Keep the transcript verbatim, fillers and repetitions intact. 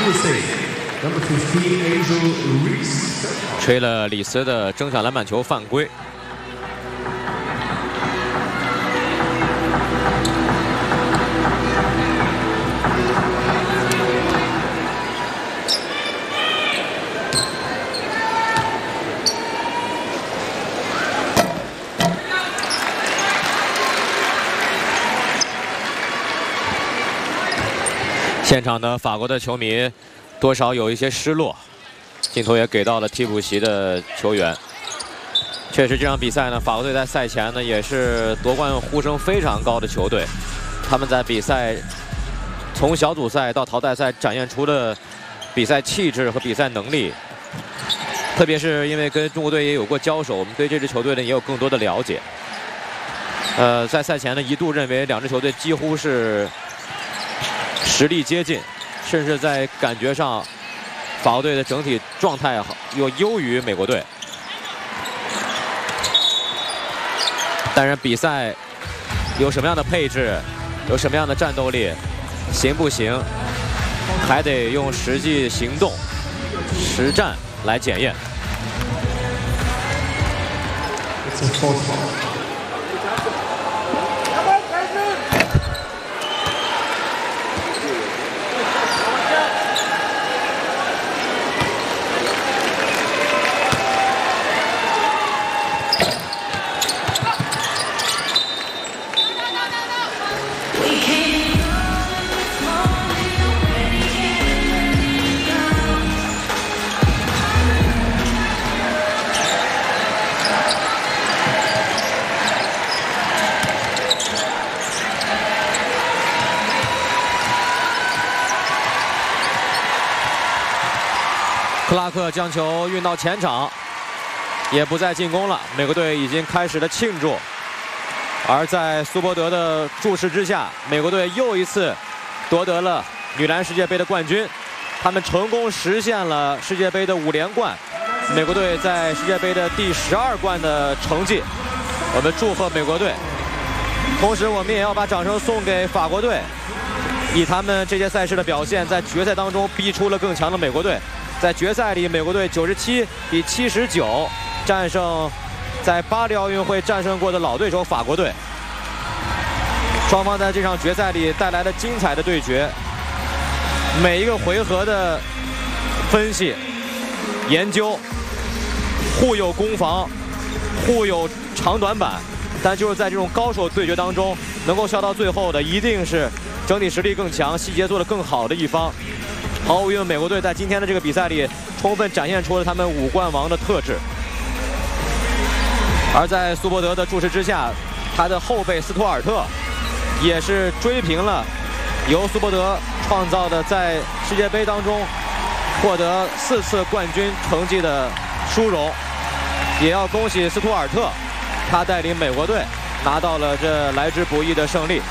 吹了里斯的争抢篮板球犯规。 现场的法国的球迷多少有一些失落，镜头也给到了替补席的球员。确实，这场比赛呢，法国队在赛前呢也是夺冠呼声非常高的球队。他们在比赛从小组赛到淘汰赛展现出的比赛气质和比赛能力，特别是因为跟中国队也有过交手，我们对这支球队呢也有更多的了解。呃，在赛前呢一度认为两支球队几乎是 实力接近，甚至在感觉上，法国队的整体状态又优于美国队。但是比赛有什么样的配置，有什么样的战斗力，行不行，还得用实际行动、实战来检验。 克拉克将球运到前场，也不再进攻了。美国队已经开始了庆祝，而在苏伯德的注视之下，美国队又一次夺得了女篮世界杯的冠军。他们成功实现了世界杯的五连冠，美国队在世界杯的第十二冠的成绩。我们祝贺美国队，同时我们也要把掌声送给法国队，以他们这届赛事的表现，在决赛当中逼出了更强的美国队。 在决赛里，美国队九十七比七十九战胜在巴黎奥运会战胜过的老对手法国队。双方在这场决赛里带来了精彩的对决，每一个回合的分析、研究，互有攻防，互有长短板，但就是在这种高手对决当中，能够笑到最后的，一定是整体实力更强、细节做得更好的一方。 毫无疑问，美国队在今天的这个比赛里，充分展现出了他们五冠王的特质。而在苏伯德的注视之下，他的后辈斯图尔特也是追平了由苏伯德创造的在世界杯当中获得四次冠军成绩的殊荣。也要恭喜斯图尔特，他带领美国队拿到了这来之不易的胜利。